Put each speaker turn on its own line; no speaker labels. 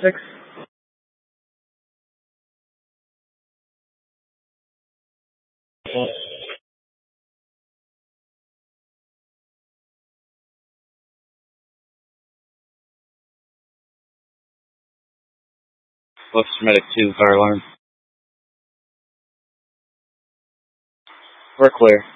6.
Whoops, Medic 2, fire alarm. We're clear.